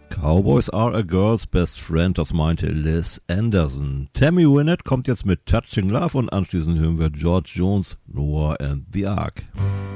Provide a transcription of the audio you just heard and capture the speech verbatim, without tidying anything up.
Cowboys are a girl's best friend, das meinte Liz Anderson. Tammy Wynette kommt jetzt mit Touching Love und anschließend hören wir George Jones, Noah and the Ark.